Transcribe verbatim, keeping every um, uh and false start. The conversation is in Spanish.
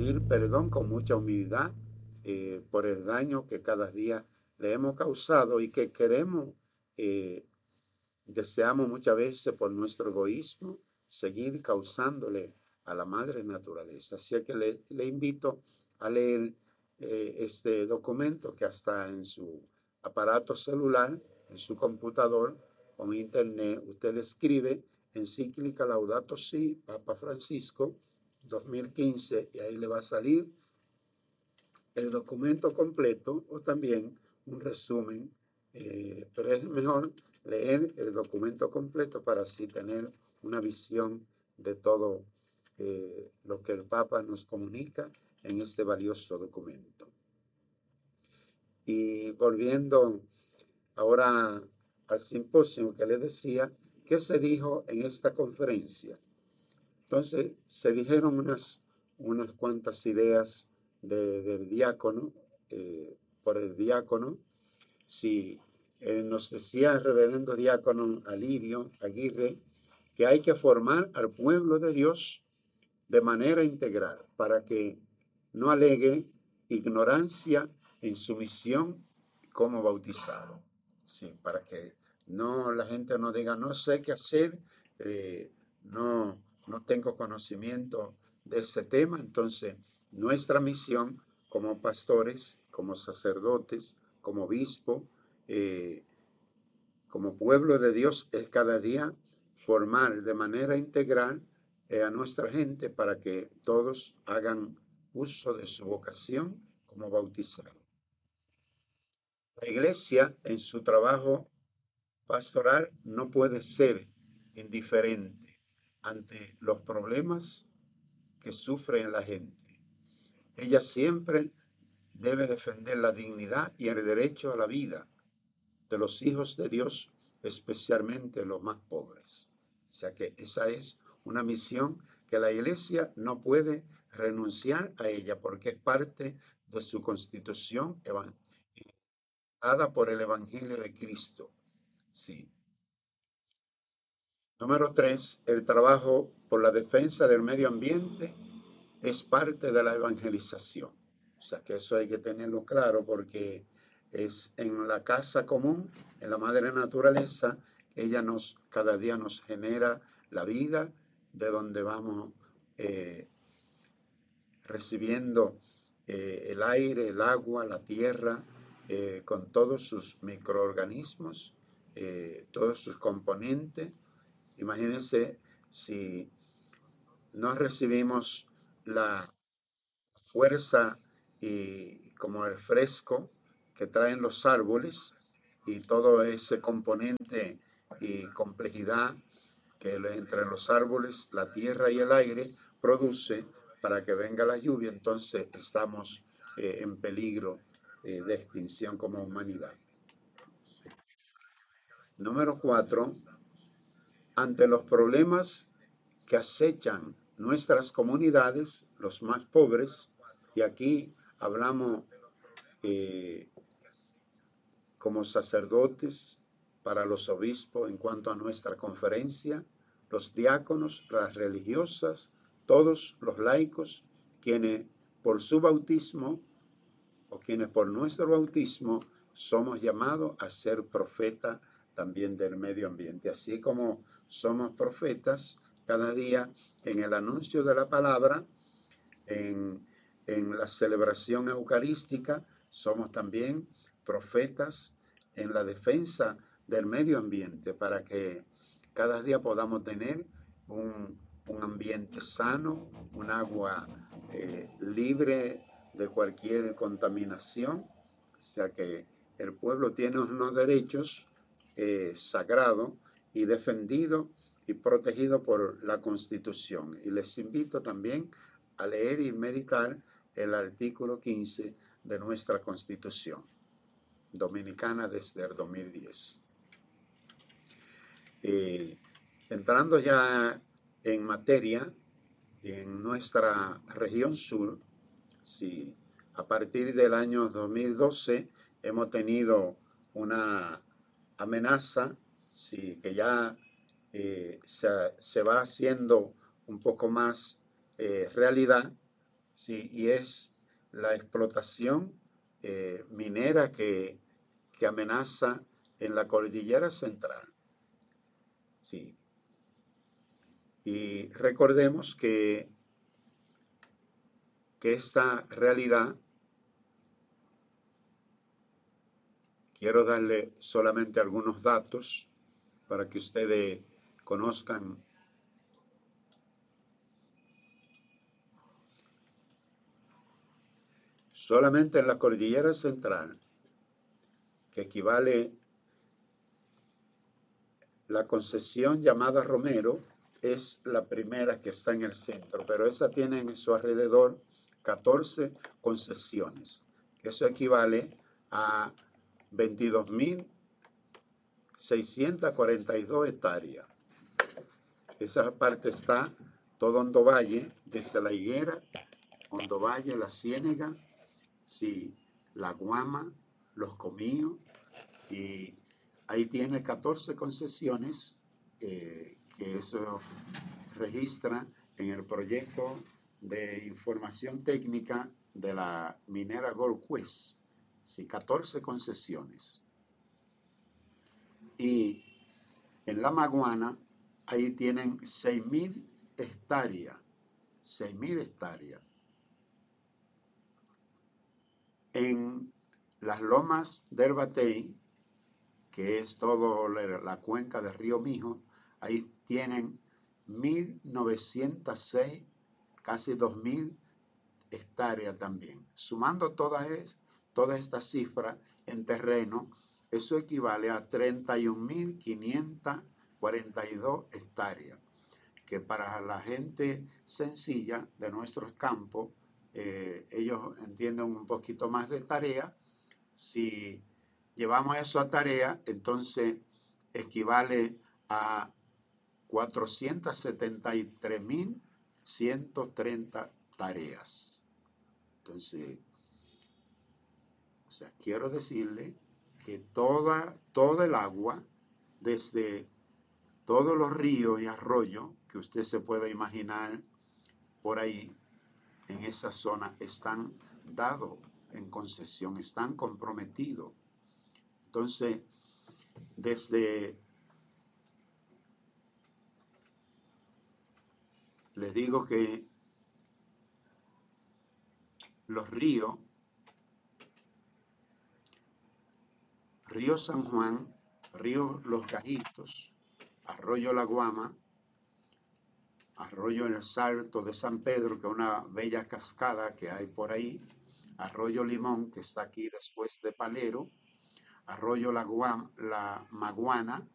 pedir perdón con mucha humildad eh, por el daño que cada día le hemos causado y que queremos, eh, deseamos muchas veces por nuestro egoísmo seguir causándole a la madre naturaleza. Así que le, le invito a leer eh, este documento que hasta en su aparato celular, en su computador, con internet, usted le escribe encíclica Laudato Si, Papa Francisco, dos mil quince, y ahí le va a salir el documento completo o también un resumen, eh, pero es mejor leer el documento completo para así tener una visión de todo eh, lo que el Papa nos comunica en este valioso documento. Y volviendo ahora al simposio que le decía, ¿qué se dijo en esta conferencia? Entonces se dijeron unas, unas cuantas ideas de, del diácono, eh, por el diácono. Si eh, nos decía el reverendo diácono Alirio Aguirre que hay que formar al pueblo de Dios de manera integral para que no alegue ignorancia en su misión como bautizado. Sí, para que no la gente no diga no sé qué hacer, eh, no, no tengo conocimiento de ese tema. Entonces, nuestra misión como pastores, como sacerdotes, como obispo, eh, como pueblo de Dios es cada día formar de manera integral eh, a nuestra gente para que todos hagan uso de su vocación como bautizados. La iglesia en su trabajo pastoral no puede ser indiferente ante los problemas que sufre la gente. Ella siempre debe defender la dignidad y el derecho a la vida de los hijos de Dios, especialmente los más pobres. O sea que esa es una misión que la iglesia no puede renunciar a ella porque es parte de su constitución dada por el Evangelio de Cristo. Sí. Número tres, el trabajo por la defensa del medio ambiente es parte de la evangelización. O sea que eso hay que tenerlo claro porque es en la casa común, en la madre naturaleza, ella nos, cada día nos genera la vida de donde vamos eh, recibiendo eh, el aire, el agua, la tierra, eh, con todos sus microorganismos, eh, todos sus componentes. Imagínense si no recibimos la fuerza y como el fresco que traen los árboles y todo ese componente y complejidad que entre los árboles, la tierra y el aire produce para que venga la lluvia, entonces estamos eh, en peligro eh, de extinción como humanidad. Número cuatro, ante los problemas que acechan nuestras comunidades, los más pobres, y aquí hablamos eh, como sacerdotes para los obispos en cuanto a nuestra conferencia, los diáconos, las religiosas, todos los laicos, quienes por su bautismo o quienes por nuestro bautismo somos llamados a ser profeta también del medio ambiente. Así como somos profetas cada día en el anuncio de la palabra, en, en la celebración eucarística, somos también profetas en la defensa del medio ambiente para que cada día podamos tener un, un ambiente sano, un agua eh, libre de cualquier contaminación. O sea que el pueblo tiene unos derechos eh, sagrados y defendidos y protegidos por la Constitución. Y les invito también a leer y meditar el artículo quince de nuestra Constitución dominicana desde el dos mil diez. Eh, entrando ya en materia, en nuestra región sur, sí, a partir del año dos mil doce hemos tenido una amenaza, sí, que ya eh, se, se, va haciendo un poco más eh, realidad Sí, y es la explotación eh, minera que, que amenaza en la cordillera central. Sí, y recordemos que, que esta realidad, quiero darle solamente algunos datos para que ustedes conozcan. Solamente en la cordillera central, que equivale la concesión llamada Romero, es la primera que está en el centro, pero esa tiene en su alrededor catorce concesiones. Eso equivale a veintidós mil seiscientos cuarenta y dos hectáreas. Esa parte está todo Hondo Valle, desde La Higuera, Hondo Valle, La Ciénega, sí, La Guama, Los Comíos, y ahí tiene catorce concesiones eh, que eso registra en el proyecto de información técnica de la minera Gold Quest. Sí, catorce concesiones. Y en la Maguana, ahí tienen seis mil hectáreas. seis mil hectáreas. En las lomas del Batey, que es toda la cuenca del río Mijo, ahí tienen mil novecientos seis, casi dos mil hectáreas también. Sumando todas, todas estas cifras en terreno, eso equivale a treinta y un mil quinientos cuarenta y dos hectáreas, que para la gente sencilla de nuestros campos, eh, ellos entienden un poquito más de tarea. Si llevamos eso a tarea, entonces equivale a cuatrocientos setenta y tres mil ciento treinta tareas. Entonces, o sea, quiero decirle que toda, todo el agua, desde todos los ríos y arroyos que usted se pueda imaginar por ahí, en esa zona, están dados en concesión, están comprometidos. Entonces, desde, les digo que los ríos, río San Juan, río Los Gajitos, arroyo La Guama, arroyo El Salto de San Pedro, que es una bella cascada que hay por ahí, arroyo Limón, que está aquí después de Palero, arroyo La, Guam, La Maguana,